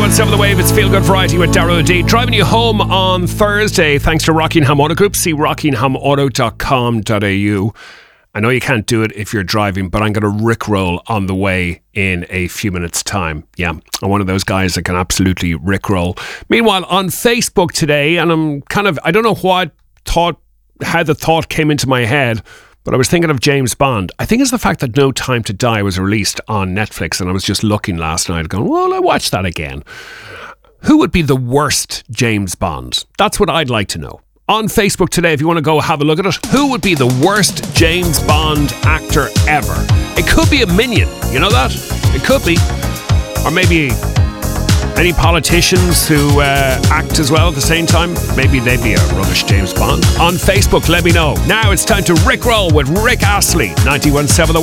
91.7 The Wave, it's Feel Good Variety with Darrow O'D. Driving you home on Thursday thanks to Rockingham Auto Group. See rockinghamauto.com.au. I know you can't do it if you're driving, but I'm going to rickroll on the way in a few minutes' time. Yeah, I'm one of those guys that can absolutely rickroll. Meanwhile, on Facebook today, and I don't know how the thought came into my head, but I was thinking of James Bond. I think it's the fact that No Time to Die was released on Netflix, and I was just looking last night going, well, I watched that again. Who would be the worst James Bond? That's what I'd like to know. On Facebook today, if you want to go have a look at it, who would be the worst James Bond actor ever? It could be a minion, you know that? It could be. Or maybe any politicians who act as well at the same time. Maybe they'd be a rubbish James Bond. On Facebook, let me know. Now it's time to Rickroll with Rick Astley, 91.7 The